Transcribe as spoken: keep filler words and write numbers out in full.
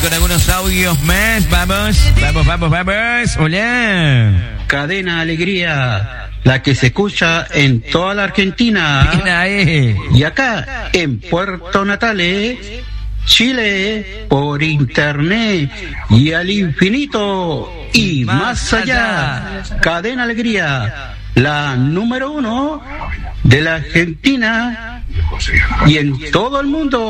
con algunos audios más. Vamos, vamos, vamos, vamos. Hola. Cadena Alegría, la que se escucha en toda la Argentina. Eh. Y acá, en Puerto Natales, Chile, por internet y al infinito y más, más allá. allá. Cadena Alegría, la número uno de la Argentina y en todo el mundo.